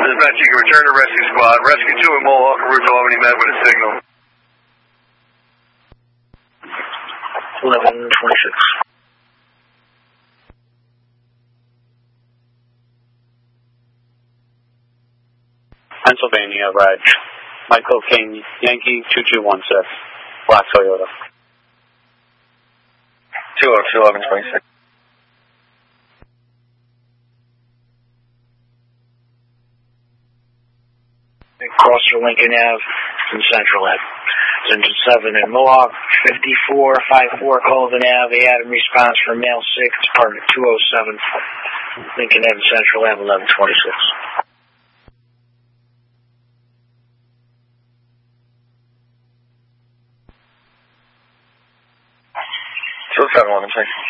Dispatch, you can return to rescue squad. Rescue 2 at Mohawk en route to Albany met with a signal. 1126. Pennsylvania, Reg. Michael King, Yankee 2216. Black Toyota. 202, 1126. Crosser Lincoln Ave and Central Ave. Engine 7 in Mohawk, 5454 Colvin Ave. Adam response from Mail 6, Department 207. Lincoln Ave and Central Ave, 1126. Two 7, 1126.